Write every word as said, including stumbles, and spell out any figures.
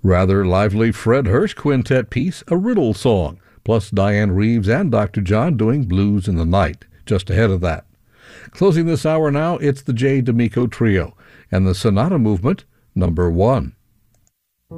Rather lively Fred Hirsch quintet piece, A Riddle Song, plus Diane Reeves and Doctor John doing Blues in the Night, just ahead of that. Closing this hour now, it's the J. D'Amico Trio and the Sonata Movement, number one.